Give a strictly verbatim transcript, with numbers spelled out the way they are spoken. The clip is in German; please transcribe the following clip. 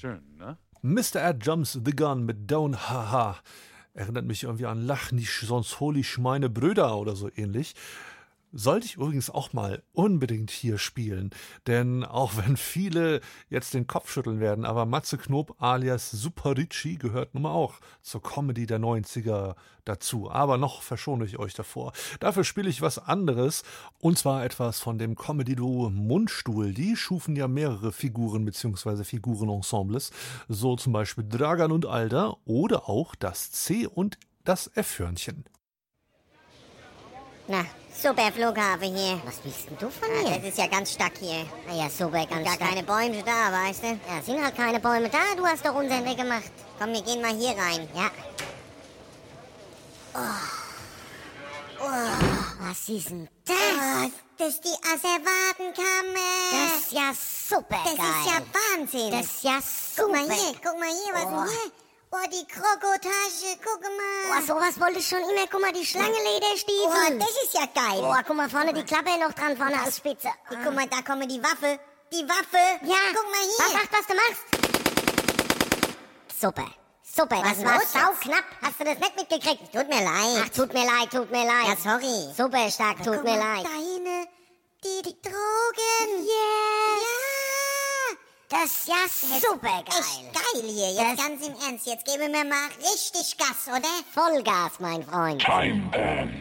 Schön, ne? Mister Ed Jumps the Gun mit Don't Haha. Erinnert mich irgendwie an Lach nicht, sonst hol ich meine Brüder oder so ähnlich. Sollte ich übrigens auch mal unbedingt hier spielen, denn auch wenn viele jetzt den Kopf schütteln werden, aber Matze Knob alias Super Ricci gehört nun mal auch zur Comedy der neunziger dazu, aber noch verschone ich euch davor. Dafür spiele ich was anderes, und zwar etwas von dem Comedy-Duo Mundstuhl. Die schufen ja mehrere Figuren bzw. Figurenensembles, so zum Beispiel Dragan und Alda oder auch das C- und das F-Hörnchen. Na, super Flughafen hier. Was willst denn du von Ja, mir? das ist ja ganz stark hier. Na ja, super, ganz Gar stark. keine Bäume da, weißt du? Ja, sind halt keine Bäume da, du hast doch unseren Weg gemacht. Komm, wir gehen mal hier rein. Ja. Oh. Oh, was ist denn das? Oh, das ist die Asservatenkammer. Das ist ja super Das geil. ist ja Wahnsinn. Das ist ja super. Guck mal hier, guck mal hier, was Oh. ist denn hier? Oh, die Krokotasche, guck mal. Oh, sowas wollte ich schon immer. Guck mal, die Schlangenlederstiefel. Oh, das ist ja geil. Oh, guck mal, vorne die Klappe noch dran, vorne als Spitze. Hier, guck mal, da kommt die Waffe. Die Waffe. Ja. Guck mal Mach, hier. mach, was du machst. Super. Super, Was das war los jetzt? sauknapp. Hast du das nicht mitgekriegt? Tut mir leid. Ach, tut mir leid, tut mir leid. Ja, sorry. Super stark, tut Guck mir mal, leid. da hinten, die, die Drogen. Yes. Ja. Das ist ja super geil. Echt geil hier. Jetzt Das- ganz im Ernst. Jetzt geben wir mal richtig Gas, oder? Vollgas, mein Freund. Time Band.